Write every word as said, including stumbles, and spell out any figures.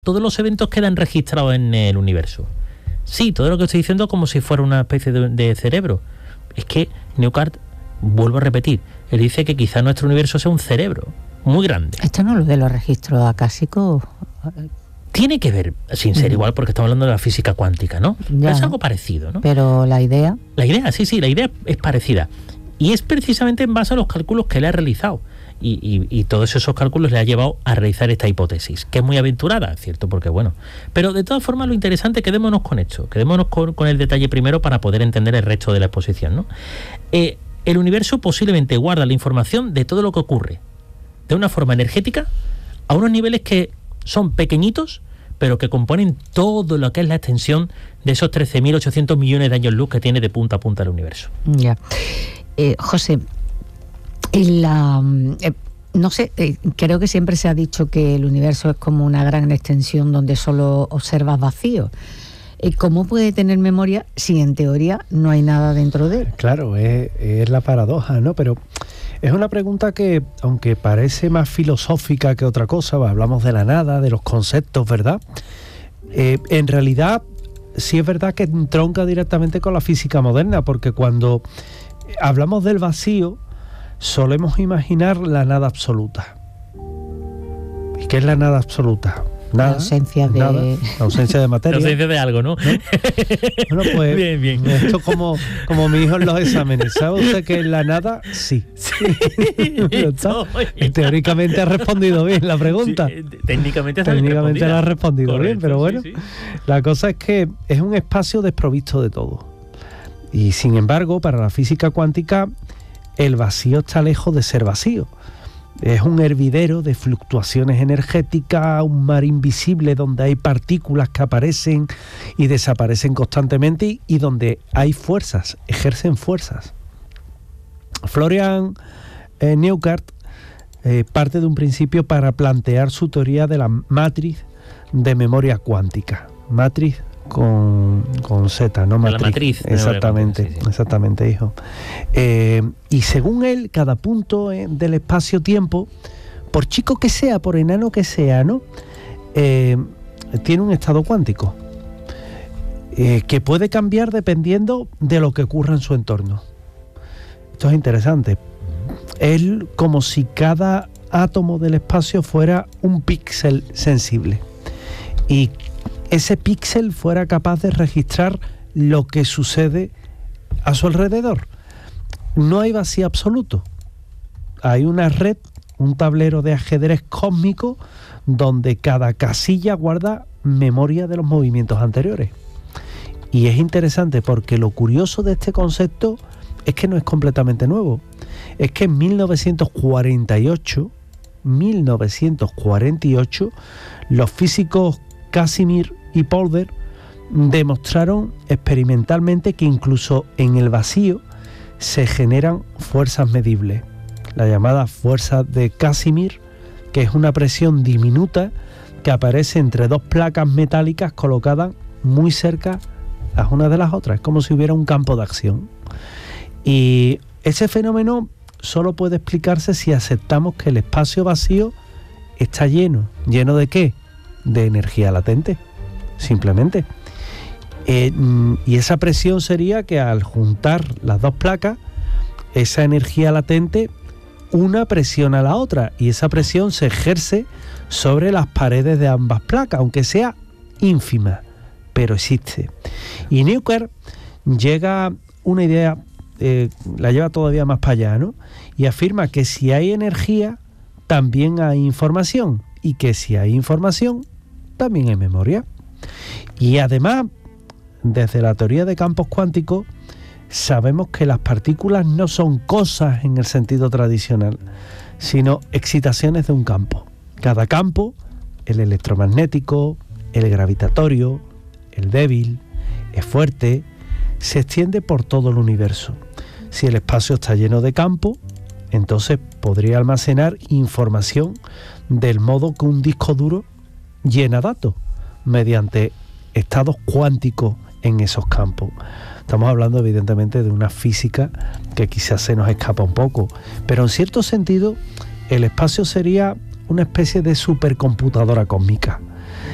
todos los eventos quedan registrados en el universo. Sí, todo lo que estoy diciendo como si fuera una especie de, de cerebro. Es que Newcart, vuelvo a repetir, él dice que quizá nuestro universo sea un cerebro muy grande. Esto no es lo de los registros acásicos. Tiene que ver, sin ser mm. igual, porque estamos hablando de la física cuántica, ¿no? Ya, Pero es algo parecido, ¿no? Pero la idea... La idea, sí, sí, la idea es parecida. Y es precisamente en base a los cálculos que él ha realizado. Y, y, y todos esos cálculos le ha llevado a realizar esta hipótesis, que es muy aventurada, ¿cierto? Porque bueno, pero de todas formas lo interesante, quedémonos con esto, quedémonos con, con el detalle primero para poder entender el resto de la exposición, ¿no? Eh, el universo posiblemente guarda la información de todo lo que ocurre, de una forma energética, a unos niveles que son pequeñitos, pero que componen todo lo que es la extensión de esos trece mil ochocientos millones de años luz que tiene de punta a punta el universo. Ya. Eh, José, La, eh, no sé, eh, creo que siempre se ha dicho que el universo es como una gran extensión donde solo observas vacío. Eh, ¿Cómo puede tener memoria si en teoría no hay nada dentro de él? Claro, es, es la paradoja, ¿no? Pero es una pregunta que, aunque parece más filosófica que otra cosa, hablamos de la nada, de los conceptos, ¿verdad? Eh, en realidad, sí es verdad que entronca directamente con la física moderna, porque cuando hablamos del vacío, solemos imaginar la nada absoluta. ¿Y qué es la nada absoluta? Nada, la ausencia de... nada, la ausencia de materia. La ausencia de algo, ¿no? ¿No? Bueno, pues bien, bien. Esto como, como mi hijo en los exámenes. ¿Sabe usted que es la nada? Sí. Sí. Y teóricamente ha respondido bien la pregunta. Sí, técnicamente técnicamente la ha respondido Correcto, bien, pero bueno, sí, sí. La cosa es que es un espacio desprovisto de todo. Y sin embargo, para la física cuántica, el vacío está lejos de ser vacío. Es un hervidero de fluctuaciones energéticas, un mar invisible donde hay partículas que aparecen y desaparecen constantemente y donde hay fuerzas, ejercen fuerzas. Florian eh, Newcart eh, parte de un principio para plantear su teoría de la matriz de memoria cuántica. Matriz con, con Z, no matriz. La matriz. Exactamente, sí, sí. exactamente, hijo. Eh, y según él, cada punto eh, del espacio-tiempo, por chico que sea, por enano que sea, ¿no? Eh, tiene un estado cuántico eh, que puede cambiar dependiendo de lo que ocurra en su entorno. Esto es interesante. Él, como si cada átomo del espacio fuera un píxel sensible. Y ese píxel fuera capaz de registrar lo que sucede a su alrededor. No hay vacío absoluto. Hay una red, un tablero de ajedrez cósmico donde cada casilla guarda memoria de los movimientos anteriores. Y es interesante porque lo curioso de este concepto es que no es completamente nuevo. Es que en mil novecientos cuarenta y ocho, mil novecientos cuarenta y ocho, los físicos Casimir y Polder demostraron experimentalmente que incluso en el vacío se generan fuerzas medibles. La llamada fuerza de Casimir, que es una presión diminuta que aparece entre dos placas metálicas colocadas muy cerca las unas de las otras. Es como si hubiera un campo de acción. Y ese fenómeno solo puede explicarse si aceptamos que el espacio vacío está lleno. ¿Lleno de qué? De energía latente, simplemente. Eh, y esa presión sería que al juntar las dos placas, esa energía latente, una presiona a la otra, y esa presión se ejerce sobre las paredes de ambas placas, aunque sea ínfima, pero existe. Y Newcart llega una idea, eh, la lleva todavía más para allá, ¿no? Y afirma que si hay energía, también hay información, y que si hay información, también hay memoria. Y además, desde la teoría de campos cuánticos, sabemos que las partículas no son cosas en el sentido tradicional, sino excitaciones de un campo. Cada campo, el electromagnético, el gravitatorio, el débil, el fuerte, se extiende por todo el universo. Si el espacio está lleno de campo, entonces podría almacenar información del modo que un disco duro llena datos mediante estados cuánticos en esos campos. Estamos hablando evidentemente de una física que quizás se nos escapa un poco, pero en cierto sentido el espacio sería una especie de supercomputadora cósmica.